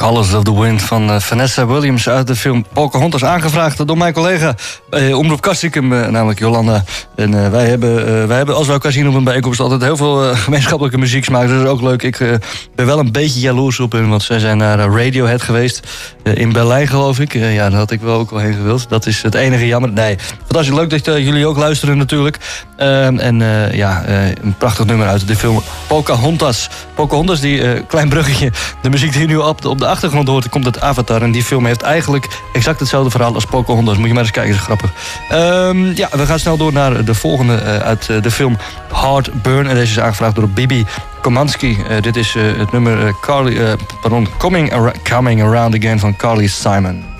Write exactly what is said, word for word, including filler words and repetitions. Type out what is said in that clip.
Colors of the Wind van uh, Vanessa Williams uit de film Pocahontas. Aangevraagd door mijn collega uh, Omroep Castricum, uh, namelijk Jolanda. En uh, wij, hebben, uh, wij hebben, als we elkaar zien op een bijeenkomst, altijd heel veel uh, gemeenschappelijke muziek smaak. Dus dat is ook leuk. Ik uh, ben wel een beetje jaloers op hen, want zij zijn naar uh, Radiohead geweest. Uh, in Berlijn, geloof ik. Uh, ja, daar had ik wel ook wel heen gewild. Dat is het enige jammer. Nee, fantastisch leuk dat uh, jullie ook luisteren natuurlijk. Uh, en uh, ja, uh, een prachtig nummer uit de film Pocahontas. Pocahontas, die uh, klein bruggetje. De muziek die je nu op de, op de achtergrond hoort, komt uit Avatar. En die film heeft eigenlijk exact hetzelfde verhaal als Pocahontas. Moet je maar eens kijken, is grappig. Um, ja, we gaan snel door naar de volgende uh, uit uh, de film Heartburn. En deze is aangevraagd door Bibi Komansky. Uh, dit is uh, het nummer uh, Carly, uh, pardon, Coming, Ar- Coming Around Again van Carly Simon.